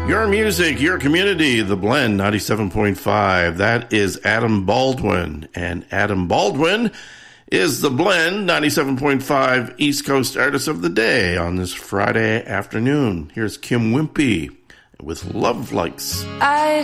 Your music, your community, The Blend 97.5. That is Adam Baldwin. And Adam Baldwin is The Blend 97.5 East Coast Artist of the Day on this Friday afternoon. Here's Kim Wimpy with Love Likes. I